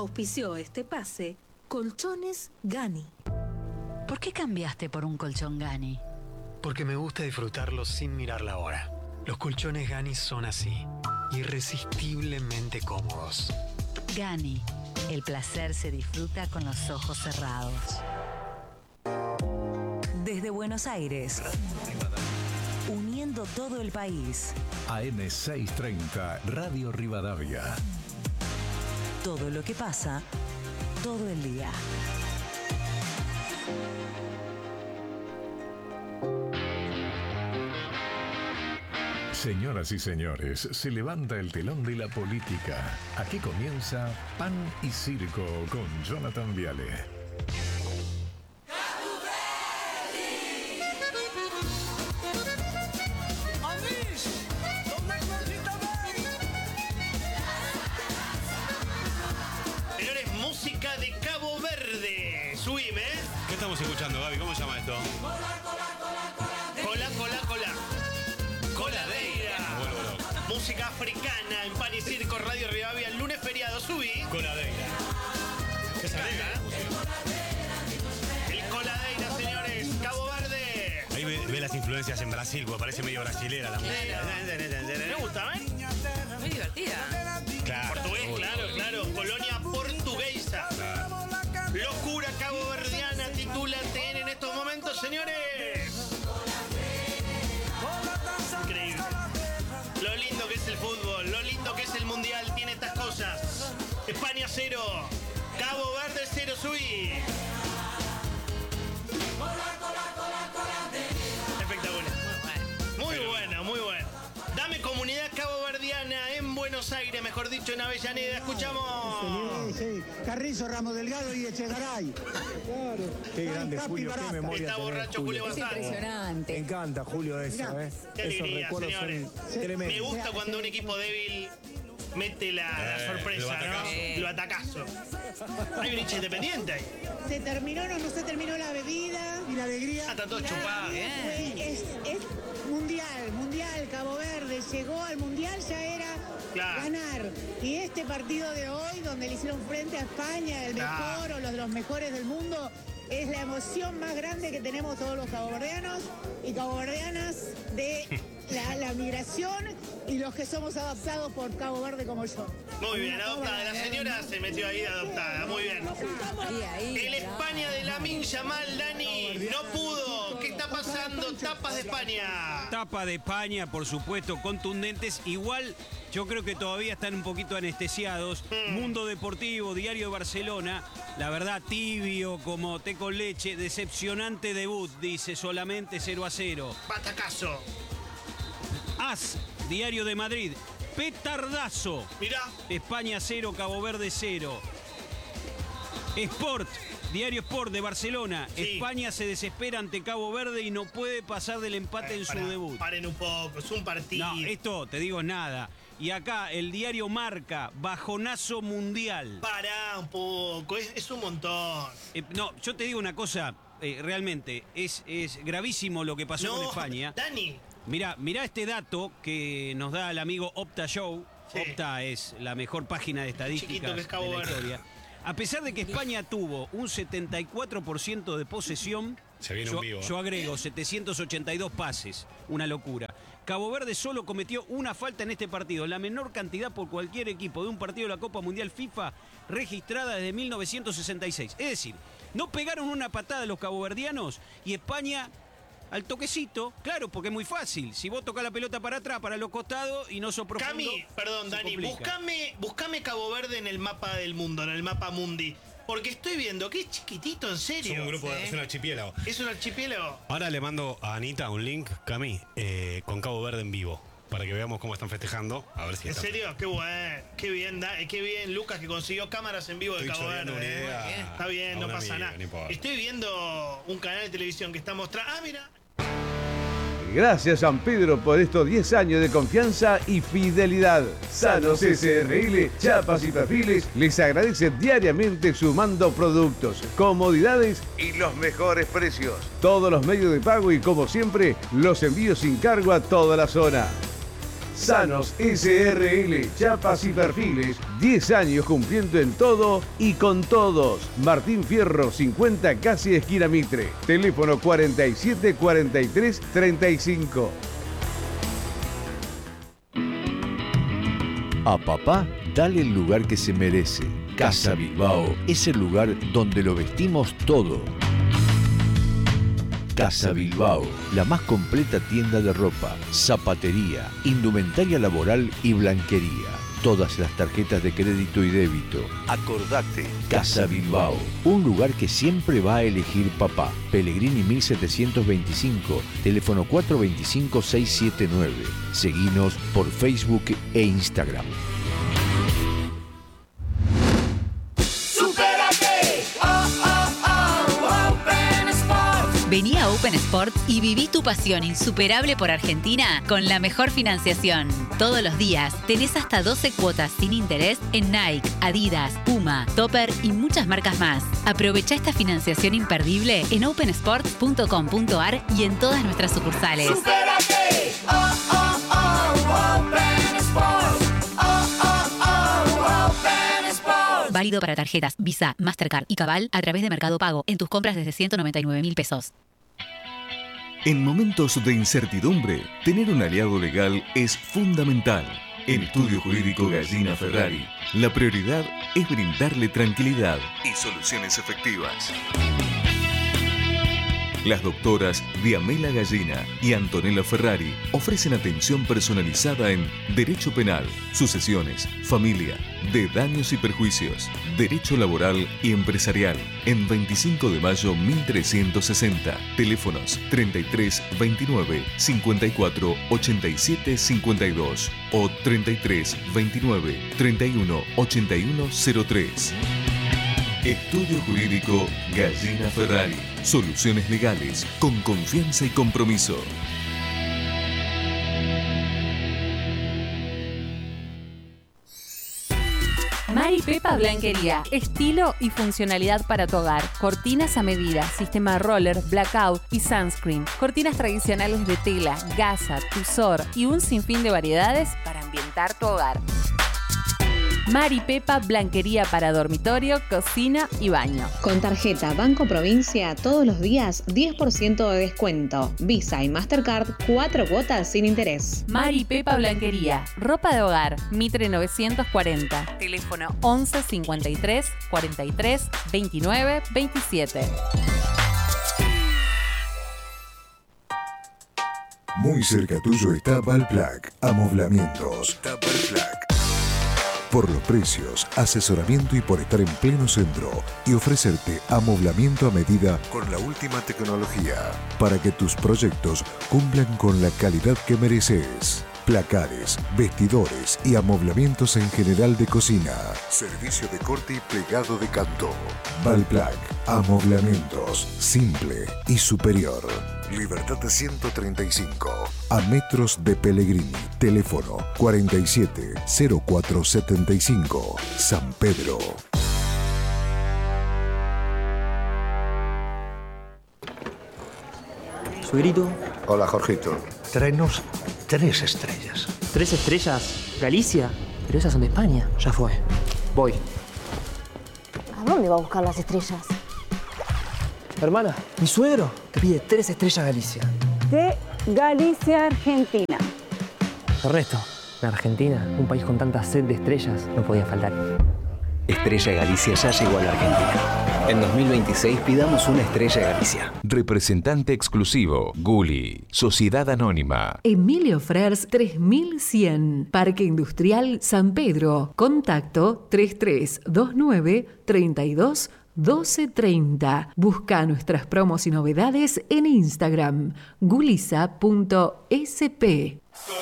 Auspició este pase Colchones Gani. ¿Por qué cambiaste por un colchón Gani? Porque me gusta disfrutarlo sin mirar la hora. Los colchones Gani son así, irresistiblemente cómodos. Gani, el placer se disfruta con los ojos cerrados. Desde Buenos Aires, uniendo todo el país. AM630, Radio Rivadavia. Todo lo que pasa, todo el día. Señoras y señores, se levanta el telón de la política. Aquí comienza Pan y Circo con Jonathan Viale. Señores, música de Cabo Verde. Subime. ¿Qué estamos escuchando, Gaby? ¿Cómo se llama esto? Coladeira. Música africana en Pan y Circo, Radio Rivadavia, el lunes feriado. Subí. Coladeira. Esa negra. El Coladeira, señores. Cabo Verde. Ahí ve las influencias en Brasil, porque parece medio brasilera la música. Me gusta, ¿eh? Muy divertida. Claro. Portugués, claro. Colonia portuguesa. Claro. Locura caboverdiana titula TN en estos momentos, señores. Increíble. Lo lindo que es el fútbol, lo lindo que es el mundial, tiene estas cosas. España 0, Cabo Verde 0, subí. Espectacular. Muy bueno. Dame comunidad caboverdiana en Buenos Aires, mejor dicho en Avellaneda. Escuchamos. Sí. Carrizo, Ramos Delgado y Echegaray. Claro. Qué grande, Julio, qué memoria. Está tenés, borracho Julio Es González. impresionante. Me encanta, Julio, eso, Qué Esos alegría, recuerdos señores. son tremendos. Me gusta cuando un equipo débil mete la sorpresa, ¿no? Lo atacazo. Hay un hincha independiente ahí. ¿Se terminó o no se terminó la bebida? Y la alegría. Está todo chupado. Es mundial, Cabo Verde. Llegó al mundial, ya era ganar. Y este partido de hoy, donde le hicieron frente a España, el mejor o los mejores del mundo, es la emoción más grande que tenemos todos los caboverdianos y caboverdianas de la migración y los que somos adoptados por Cabo Verde como yo. Muy bien, adoptada. La señora se metió ahí de adoptada. Muy bien. El España de Lamine Yamal, Dani, no pudo. ¿Qué está pasando? Tapas de España. Tapa de España, por supuesto, contundentes. Igual, yo creo que todavía están un poquito anestesiados. Mundo Deportivo, Diario de Barcelona. La verdad, tibio, como té con leche. Decepcionante debut, dice, solamente 0-0. Batacazo. AS, Diario de Madrid. Petardazo. Mirá. España 0, Cabo Verde 0. Sport, Diario Sport de Barcelona. Sí. España se desespera ante Cabo Verde y no puede pasar del empate en su debut. Paren un poco, es un partido. No, esto, te digo, es nada. Y acá, el diario Marca, bajonazo mundial. Pará un poco, es un montón. No, yo te digo una cosa, realmente, es gravísimo lo que pasó con España. Dani. Mirá este dato que nos da el amigo Opta Show. Sí. Opta es la mejor página de estadísticas de la historia. A pesar de que España tuvo un 74% de posesión, yo agrego 782 pases, una locura. Cabo Verde solo cometió una falta en este partido, la menor cantidad por cualquier equipo de un partido de la Copa Mundial FIFA registrada desde 1966. Es decir, no pegaron una patada los caboverdianos y España al toquecito, claro, porque es muy fácil. Si vos tocás la pelota para atrás, para los costados y no sos profundo. Cami, perdón, Dani, buscame Cabo Verde en el mapa del mundo, en el mapa mundi. Porque estoy viendo que es chiquitito, en serio. Es un grupo, es un archipiélago. Es un archipiélago. Ahora le mando a Anita un link, Cami, con Cabo Verde en vivo. Para que veamos cómo están festejando. A ver si ¿En serio? Qué bueno. Qué bien, Lucas, que consiguió cámaras en vivo de Cabo Verde. Está bien, no pasa nada. Estoy viendo un canal de televisión que está mostrando. Mira. Gracias San Pedro por estos 10 años de confianza y fidelidad. Sanos SRL, chapas y perfiles les agradece diariamente sumando productos, comodidades y los mejores precios. Todos los medios de pago y como siempre, los envíos sin cargo a toda la zona. Sanos SRL, chapas y perfiles, 10 años cumpliendo en todo y con todos. Martín Fierro 50, casi esquina Mitre. Teléfono 47 43 35. A papá, dale el lugar que se merece. Casa Bilbao es el lugar donde lo vestimos todo. Casa Bilbao, la más completa tienda de ropa, zapatería, indumentaria laboral y blanquería. Todas las tarjetas de crédito y débito. Acordate, Casa Bilbao, un lugar que siempre va a elegir papá. Pellegrini 1725, teléfono 425-679. Seguinos por Facebook e Instagram. Vení a Open Sports y viví tu pasión insuperable por Argentina con la mejor financiación. Todos los días tenés hasta 12 cuotas sin interés en Nike, Adidas, Puma, Topper y muchas marcas más. Aprovecha esta financiación imperdible en opensports.com.ar y en todas nuestras sucursales. ¡Supérate! Open Sports. Open Sports. Válido para tarjetas Visa, Mastercard y Cabal a través de Mercado Pago en tus compras desde 199.000 pesos. En momentos de incertidumbre, tener un aliado legal es fundamental. En Estudio Jurídico Gallina Ferrari, la prioridad es brindarle tranquilidad y soluciones efectivas. Las doctoras Diamela Gallina y Antonella Ferrari ofrecen atención personalizada en Derecho Penal, Sucesiones, Familia, de Daños y Perjuicios, Derecho Laboral y Empresarial, en 25 de mayo 1360. Teléfonos 33 29 54 87 52 o 33 29 31 81 03. Estudio Jurídico Gallina Ferrari. Soluciones legales con confianza y compromiso. Mari Pepa Blanquería. Estilo y funcionalidad para tu hogar. Cortinas a medida, sistema roller, blackout y sunscreen. Cortinas tradicionales de tela, gasa, tusor y un sinfín de variedades para ambientar tu hogar. Mari Pepa Blanquería para dormitorio, cocina y baño. Con tarjeta Banco Provincia, todos los días 10% de descuento. Visa y Mastercard, 4 cuotas sin interés. Mari Pepa Blanquería. Ropa de hogar, Mitre 940. Teléfono 11 53 43 29 27. Muy cerca tuyo está Valplac. Amoblamientos. Valplac. Por los precios, asesoramiento y por estar en pleno centro y ofrecerte amoblamiento a medida con la última tecnología para que tus proyectos cumplan con la calidad que mereces. Placares, vestidores y amoblamientos en general de cocina. Servicio de corte y plegado de canto. Valplac. Amoblamientos. Simple y superior. Libertad 135. A metros de Pellegrini. Teléfono 47 0475. San Pedro. Suegrito. Hola, Jorgito. Tráenos 3 estrellas. ¿3 estrellas? ¿Galicia? Pero esas son de España. Ya fue. Voy. ¿A dónde va a buscar las estrellas? Hermana, mi suegro te pide 3 estrellas Galicia. De Galicia, Argentina. Ernesto, en Argentina, un país con tanta sed de estrellas, no podía faltar. Estrella Galicia ya llegó a la Argentina. En 2026 pidamos una Estrella Galicia. Representante exclusivo, Gulli, Sociedad Anónima. Emilio Frers 3100, Parque Industrial San Pedro. Contacto 3329 32 1230. Busca nuestras promos y novedades en Instagram, gulisa.sp.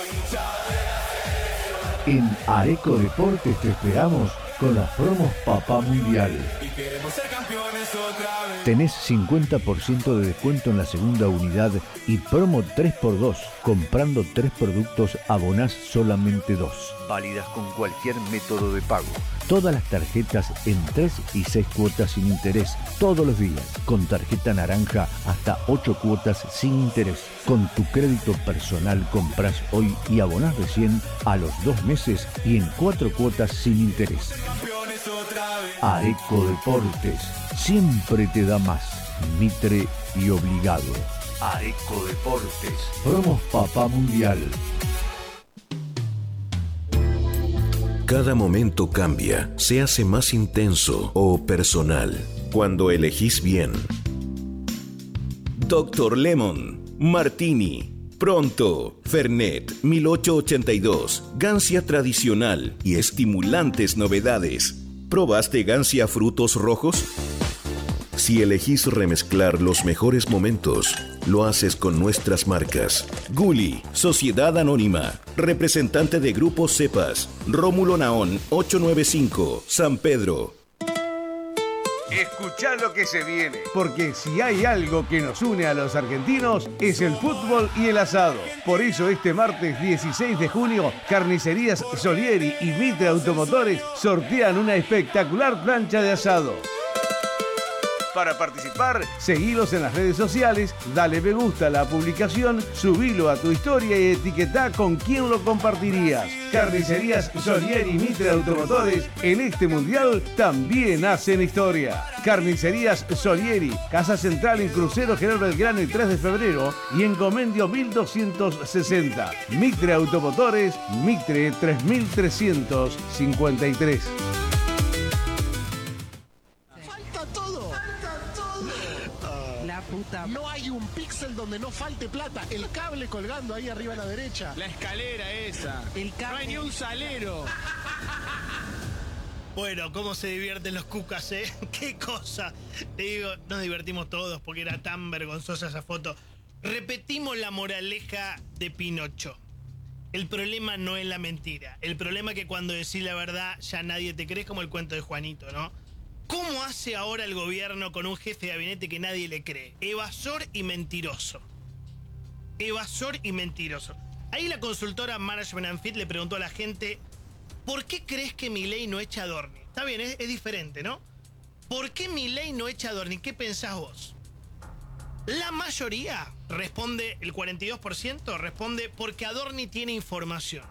En Areco Deportes te esperamos con las promos Papá Mundial. Tenés 50% de descuento en la segunda unidad y promo 3x2. Comprando 3 productos abonás solamente 2. Válidas con cualquier método de pago. todas las tarjetas en 3 y 6 cuotas sin interés, todos los días. Con tarjeta naranja hasta 8 cuotas sin interés. Con tu crédito personal compras hoy y abonás recién a los 2 meses y en 4 cuotas sin interés. Aeco Deportes siempre te da más. Mitre y obligado. Aeco Deportes. Promos Papá Mundial. Cada momento cambia, se hace más intenso o personal cuando elegís bien. Dr. Lemon, Martini, Pronto, Fernet, 1882, Gancia tradicional y estimulantes novedades. ¿Probaste Gancia frutos rojos? Si elegís remezclar los mejores momentos, lo haces con nuestras marcas. Gulli, Sociedad Anónima, representante de Grupo Cepas, Rómulo Naón, 895, San Pedro. Escuchá lo que se viene, porque si hay algo que nos une a los argentinos es el fútbol y el asado. Por eso este martes 16 de junio, Carnicerías Solieri y Mitre Automotores sortean una espectacular plancha de asado. Para participar, seguilos en las redes sociales, dale me gusta a la publicación, subilo a tu historia y etiquetá con quién lo compartirías. Carnicerías Solieri y Mitre Automotores en este mundial también hacen historia. Carnicerías Solieri, Casa Central en Crucero General Belgrano y 3 de febrero y en Comendio 1260. Mitre Automotores, Mitre 3353. No hay un píxel donde no falte plata. El cable colgando ahí arriba a la derecha. La escalera esa. No hay ni un salero. Bueno, cómo se divierten los cucas, ¿eh? Qué cosa. Te digo, nos divertimos todos porque era tan vergonzosa esa foto. Repetimos la moraleja de Pinocho. El problema no es la mentira. El problema es que cuando decís la verdad ya nadie te cree, como el cuento de Juanito, ¿no? ¿Cómo hace ahora el gobierno con un jefe de gabinete que nadie le cree? Evasor y mentiroso. Evasor y mentiroso. Ahí la consultora Management and Fit le preguntó a la gente, ¿por qué crees que Milei no echa a Adorni? Está bien, es diferente, ¿no? ¿Por qué Milei no echa a Adorni? ¿Qué pensás vos? La mayoría responde, el 42%, responde porque Adorni tiene información.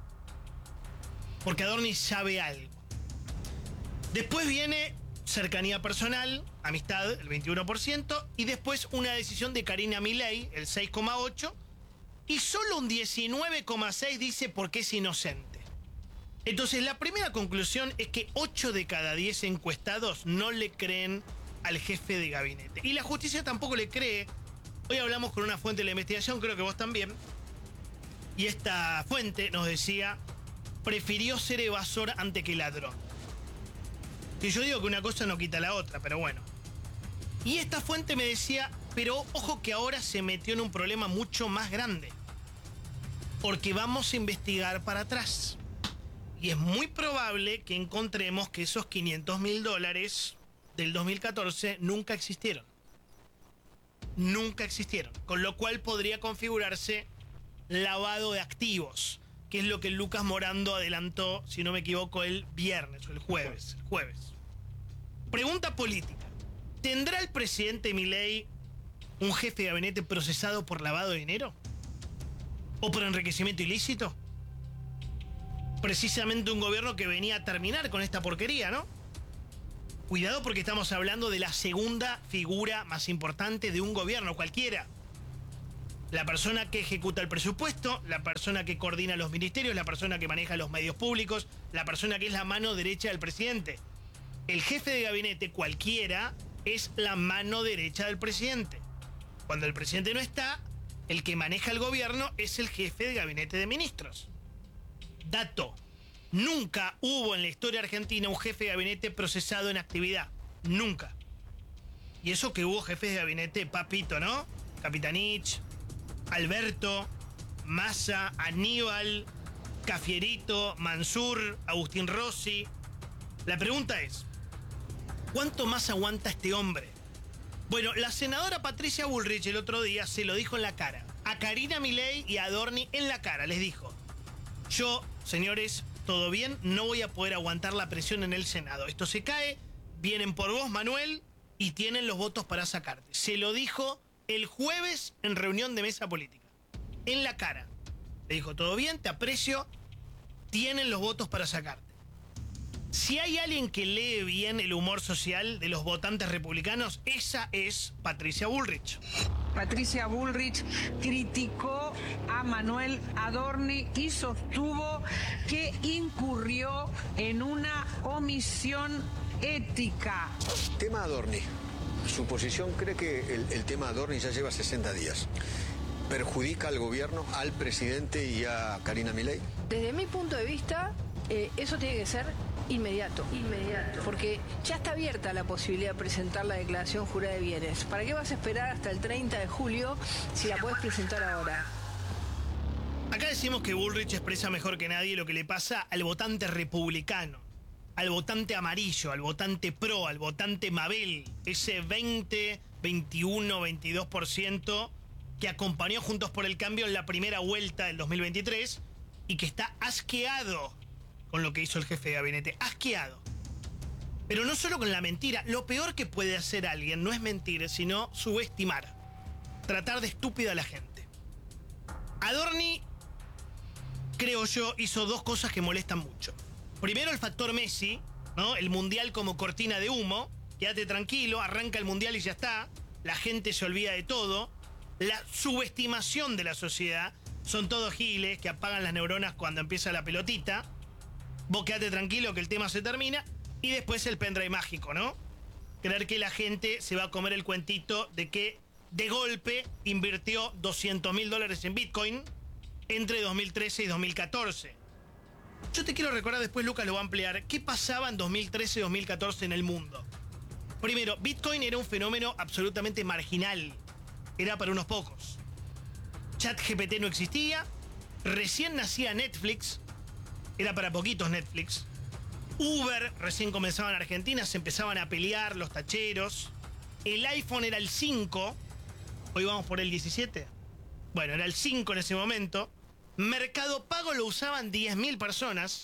Porque Adorni sabe algo. Después viene cercanía personal, amistad, el 21%, y después una decisión de Karina Milei, el 6,8%, y solo un 19,6% dice porque es inocente. Entonces, la primera conclusión es que 8 de cada 10 encuestados no le creen al jefe de gabinete. Y la justicia tampoco le cree. Hoy hablamos con una fuente de la investigación, creo que vos también, y esta fuente nos decía, prefirió ser evasor antes que ladrón. Que yo digo que una cosa no quita la otra, pero bueno. Y esta fuente me decía, pero ojo que ahora se metió en un problema mucho más grande. Porque vamos a investigar para atrás. Y es muy probable que encontremos que esos $500.000 del 2014 nunca existieron. Nunca existieron. Con lo cual podría configurarse lavado de activos, que es lo que Lucas Morando adelantó, si no me equivoco, el viernes o el jueves. Pregunta política. ¿Tendrá el presidente Milei un jefe de gabinete procesado por lavado de dinero? ¿O por enriquecimiento ilícito? Precisamente un gobierno que venía a terminar con esta porquería, ¿no? Cuidado porque estamos hablando de la segunda figura más importante de un gobierno cualquiera. La persona que ejecuta el presupuesto, la persona que coordina los ministerios, la persona que maneja los medios públicos, la persona que es la mano derecha del presidente. El jefe de gabinete cualquiera es la mano derecha del presidente. Cuando el presidente no está, el que maneja el gobierno es el jefe de gabinete de ministros. Dato. Nunca hubo en la historia argentina un jefe de gabinete procesado en actividad. Nunca. Y eso que hubo jefes de gabinete, papito, ¿no? Capitanich, Alberto, Massa, Aníbal, Cafierito, Mansur, Agustín Rossi. La pregunta es, ¿cuánto más aguanta este hombre? Bueno, la senadora Patricia Bullrich el otro día se lo dijo en la cara. A Karina Milei y a Adorni en la cara. Les dijo, yo, señores, todo bien, no voy a poder aguantar la presión en el Senado. Esto se cae, vienen por vos, Manuel, y tienen los votos para sacarte. Se lo dijo el jueves en reunión de mesa política. En la cara. Le dijo, todo bien, te aprecio, tienen los votos para sacarte. Si hay alguien que lee bien el humor social de los votantes republicanos, esa es Patricia Bullrich. Patricia Bullrich criticó a Manuel Adorni y sostuvo que incurrió en una omisión ética. Tema Adorni. Su posición cree que el tema Adorni ya lleva 60 días. ¿Perjudica al gobierno, al presidente y a Karina Milei? Desde mi punto de vista, eso tiene que ser inmediato. Porque ya está abierta la posibilidad de presentar la declaración jurada de bienes. ¿Para qué vas a esperar hasta el 30 de julio si la puedes presentar ahora? Acá decimos que Bullrich expresa mejor que nadie lo que le pasa al votante republicano, al votante amarillo, al votante pro, al votante Mabel, ese 20, 21, 22% que acompañó Juntos por el Cambio en la primera vuelta del 2023 y que está asqueado con lo que hizo el jefe de gabinete, asqueado. Pero no solo con la mentira, lo peor que puede hacer alguien no es mentir, sino subestimar, tratar de estúpida a la gente. Adorni, creo yo, hizo dos cosas que molestan mucho. Primero, el factor Messi, ¿no? El mundial como cortina de humo. Quédate tranquilo, arranca el mundial y ya está. La gente se olvida de todo. La subestimación de la sociedad. Son todos giles que apagan las neuronas cuando empieza la pelotita. Vos quédate tranquilo que el tema se termina. Y después el pendrive mágico, ¿no? Creer que la gente se va a comer el cuentito de que de golpe invirtió $200.000 en Bitcoin entre 2013 y 2014. Yo te quiero recordar, después Lucas lo va a ampliar, qué pasaba en 2013 y 2014 en el mundo. Primero, Bitcoin era un fenómeno absolutamente marginal. Era para unos pocos. ChatGPT no existía. Recién nacía Netflix. Era para poquitos Netflix. Uber recién comenzaba en Argentina. Se empezaban a pelear los tacheros. El iPhone era el 5. Hoy vamos por el 17. Bueno, era el 5 en ese momento. Mercado Pago lo usaban 10.000 personas.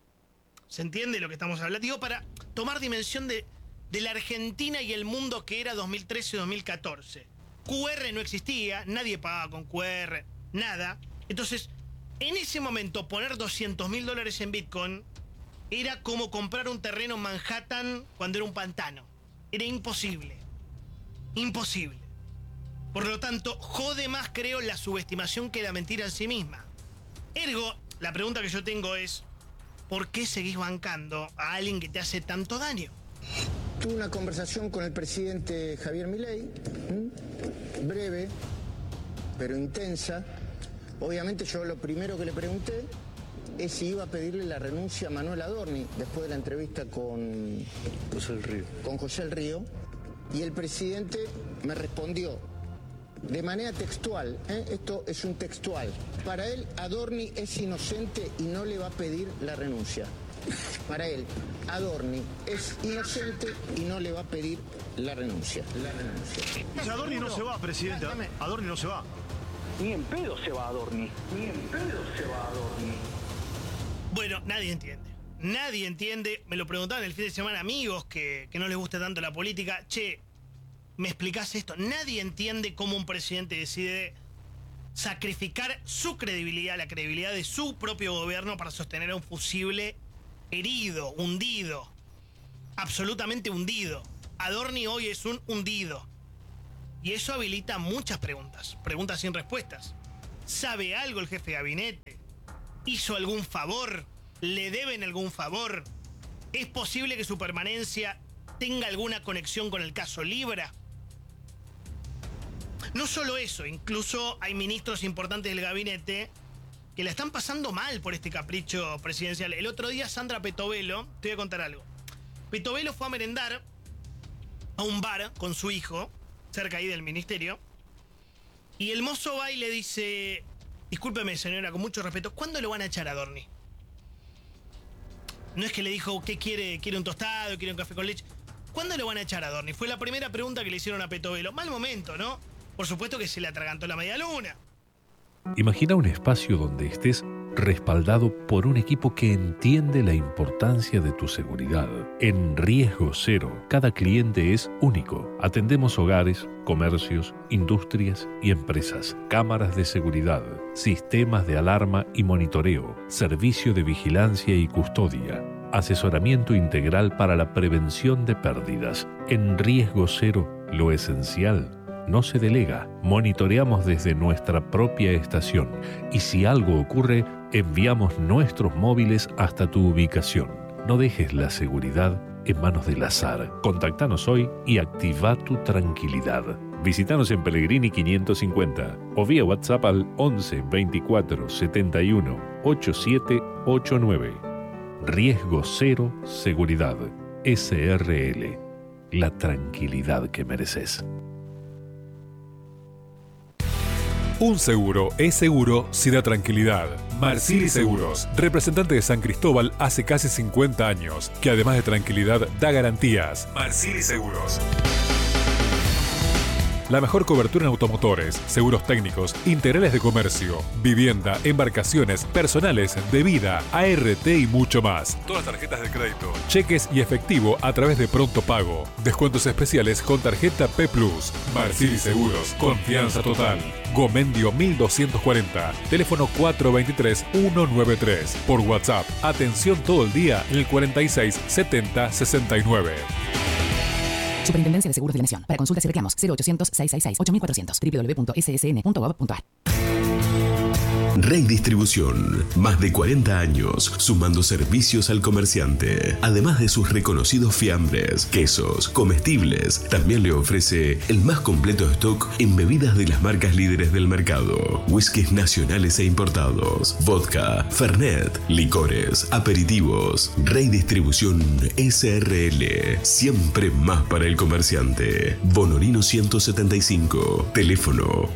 ¿Se entiende lo que estamos hablando? Digo, para tomar dimensión de la Argentina y el mundo que era 2013 y 2014. QR no existía, nadie pagaba con QR, nada. Entonces, en ese momento, poner $200.000 en Bitcoin era como comprar un terreno en Manhattan cuando era un pantano. Era imposible. Imposible. Por lo tanto, jode más, creo, la subestimación que la mentira en sí misma. Ergo, la pregunta que yo tengo es, ¿por qué seguís bancando a alguien que te hace tanto daño? Tuve una conversación con el presidente Javier Milei, breve, pero intensa. Obviamente yo lo primero que le pregunté es si iba a pedirle la renuncia a Manuel Adorni después de la entrevista con José el Río. Y el presidente me respondió de manera textual, esto es un textual. Para él, Adorni es inocente y no le va a pedir la renuncia. Para él, Adorni es inocente y no le va a pedir la renuncia. Adorni no se va, presidente. Adorni no se va. Ni en pedo se va Adorni. Bueno, nadie entiende. Nadie entiende. Me lo preguntaban el fin de semana amigos que no les gusta tanto la política. Che, ¿me explicás esto? Nadie entiende cómo un presidente decide sacrificar su credibilidad, la credibilidad de su propio gobierno para sostener a un fusible herido, hundido, absolutamente hundido. Adorni hoy es un hundido. Y eso habilita muchas preguntas, preguntas sin respuestas. ¿Sabe algo el jefe de gabinete? ¿Hizo algún favor? ¿Le deben algún favor? ¿Es posible que su permanencia tenga alguna conexión con el caso Libra? No solo eso, incluso hay ministros importantes del gabinete que la están pasando mal por este capricho presidencial. El otro día Sandra Petovelo, te voy a contar algo. Petovelo fue a merendar a un bar con su hijo, cerca ahí del ministerio, y el mozo va y le dice, discúlpeme señora, con mucho respeto, ¿cuándo lo van a echar a Adorni? No es que le dijo, ¿qué quiere? ¿Quiere un tostado? ¿Quiere un café con leche? ¿Cuándo lo van a echar a Adorni? Fue la primera pregunta que le hicieron a Petovelo. Mal momento, ¿no? Por supuesto que se le atragantó la media luna. Imagina un espacio donde estés respaldado por un equipo que entiende la importancia de tu seguridad. En Riesgo Cero, cada cliente es único. Atendemos hogares, comercios, industrias y empresas, cámaras de seguridad, sistemas de alarma y monitoreo, servicio de vigilancia y custodia, asesoramiento integral para la prevención de pérdidas. En Riesgo Cero, lo esencial no se delega. Monitoreamos desde nuestra propia estación y si algo ocurre, enviamos nuestros móviles hasta tu ubicación. No dejes la seguridad en manos del azar. Contactanos hoy y activa tu tranquilidad. Visítanos en Pellegrini 550 o vía WhatsApp al 11 24 71 8789. Riesgo Cero Seguridad. SRL. La tranquilidad que mereces. Un seguro es seguro si da tranquilidad. Marsili Seguros, representante de San Cristóbal hace casi 50 años, que además de tranquilidad da garantías. Marsili Seguros. La mejor cobertura en automotores, seguros técnicos, integrales de comercio, vivienda, embarcaciones, personales, de vida, ART y mucho más. Todas las tarjetas de crédito, cheques y efectivo a través de Pronto Pago. Descuentos especiales con tarjeta P+. Marsili Seguros, confianza total. Gomendio 1240, teléfono 423-193. Por WhatsApp, atención todo el día en el 46 70 69. Superintendencia de Seguros de la Nación. Para consultas y reclamos, 0800-666-8400, www.ssn.gov.ar. Rey Distribución, más de 40 años sumando servicios al comerciante. Además de sus reconocidos fiambres, quesos, comestibles, también le ofrece el más completo stock en bebidas de las marcas líderes del mercado, whiskies nacionales e importados, vodka, fernet, licores, aperitivos. Rey Distribución SRL, siempre más para el comerciante. Bonorino 175, teléfono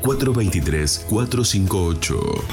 423-458.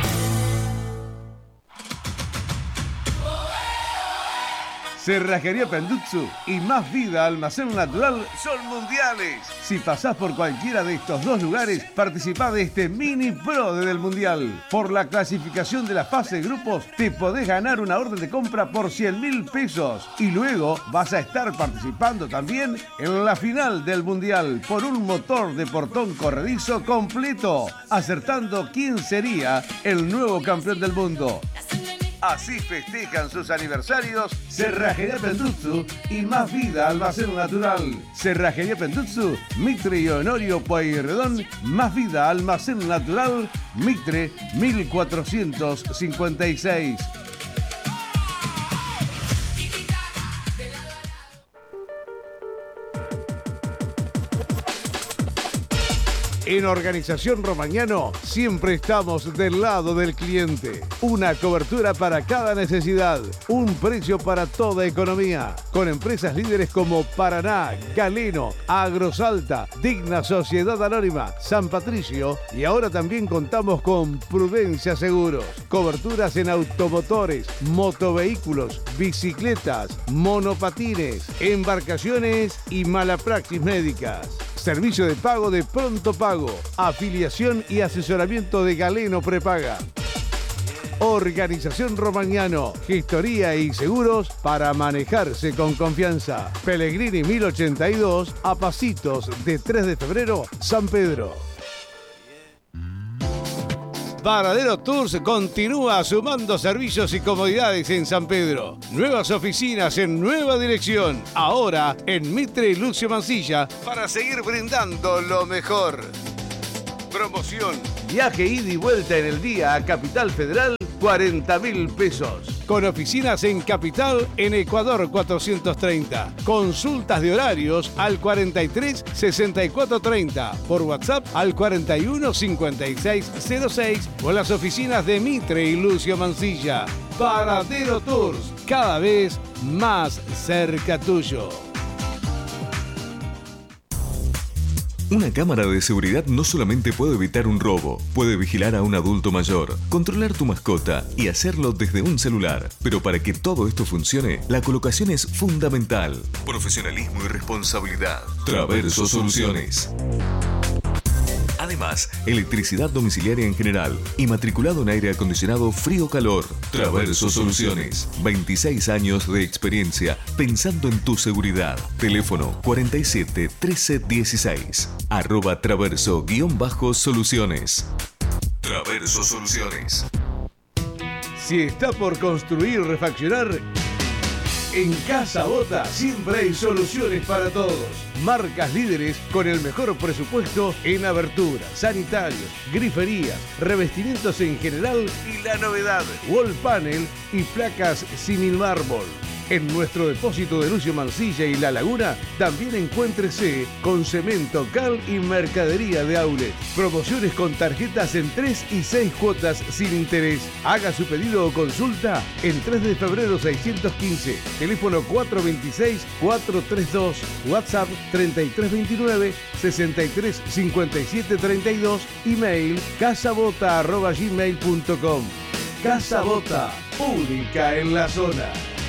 Cerrajería Pendutsu y Más Vida Almacén Natural son mundiales. Si pasás por cualquiera de estos dos lugares, participá de este mini pro del mundial. Por la clasificación de la fase de grupos, te podés ganar una orden de compra por 100.000 pesos. Y luego vas a estar participando también en la final del mundial por un motor de portón corredizo completo, acertando quién sería el nuevo campeón del mundo. Así festejan sus aniversarios Cerrajería Pendutsu y Más Vida Almacén Natural. Cerrajería Pendutsu, Mitre y Honorio Pueyrredón. Más Vida Almacén Natural, Mitre 1456. En Organización Romagnano siempre estamos del lado del cliente. Una cobertura para cada necesidad, un precio para toda economía. Con empresas líderes como Paraná, Galeno, Agrosalta, Digna Sociedad Anónima, San Patricio y ahora también contamos con Prudencia Seguros. Coberturas en automotores, motovehículos, bicicletas, monopatines, embarcaciones y malapraxis médicas. Servicio de pago de Pronto Pago, afiliación y asesoramiento de Galeno Prepaga. Organización Romagnano, gestoría y seguros para manejarse con confianza. Pellegrini 1082, a pasitos de 3 de febrero, San Pedro. Varadero Tours continúa sumando servicios y comodidades en San Pedro. Nuevas oficinas en nueva dirección. Ahora en Mitre y Lucio Mancilla para seguir brindando lo mejor. Promoción. Viaje ida y vuelta en el día a Capital Federal, 40.000 pesos. Con oficinas en Capital, en Ecuador 430. Consultas de horarios al 43 64 30. Por WhatsApp al 41 56 06 o las oficinas de Mitre y Lucio Mancilla. Varadero Tours, cada vez más cerca tuyo. Una cámara de seguridad no solamente puede evitar un robo, puede vigilar a un adulto mayor, controlar tu mascota y hacerlo desde un celular. Pero para que todo esto funcione, la colocación es fundamental. Profesionalismo y responsabilidad. Traverso Soluciones. Además, electricidad domiciliaria en general y matriculado en aire acondicionado frío-calor. Traverso Soluciones. 26 años de experiencia pensando en tu seguridad. Teléfono 47 13 16. @Traverso_Soluciones. Traverso Soluciones. Si está por construir o refaccionar, en Casa Bota siempre hay soluciones para todos. Marcas líderes con el mejor presupuesto en aberturas, sanitarios, griferías, revestimientos en general y la novedad, wall panel y placas símil mármol. En nuestro depósito de Lucio Mansilla y La Laguna también encuéntrese con cemento, cal y mercadería de outlet. Promociones con tarjetas en 3 y 6 cuotas sin interés. Haga su pedido o consulta en 3 de febrero 615. Teléfono 426-432. WhatsApp 3329-635732. Email casabota@gmail.com. Casa Bota, única en la zona.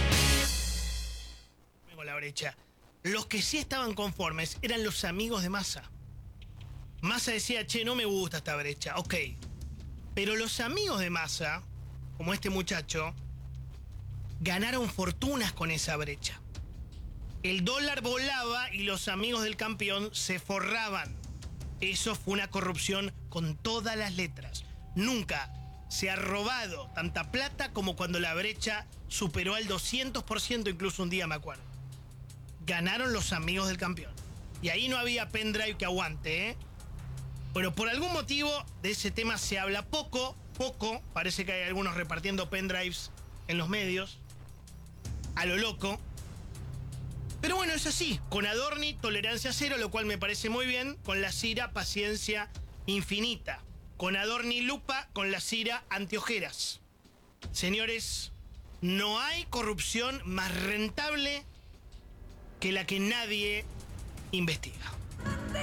Brecha. Los que sí estaban conformes eran los amigos de Massa. Massa decía, che, no me gusta esta brecha, ok. Pero los amigos de Massa, como este muchacho, ganaron fortunas con esa brecha. El dólar volaba y los amigos del campeón se forraban. Eso fue una corrupción con todas las letras. Nunca se ha robado tanta plata como cuando la brecha superó al 200%, incluso un día me acuerdo. Ganaron los amigos del campeón. Y ahí no había pendrive que aguante, ¿eh? Bueno, por algún motivo de ese tema se habla poco. Parece que hay algunos repartiendo pendrives en los medios. A lo loco. Pero bueno, es así. Con Adorni, tolerancia cero, lo cual me parece muy bien. Con la Cira, paciencia infinita. Con Adorni, lupa. Con la Cira, anteojeras. Señores, no hay corrupción más rentable que la que nadie investiga.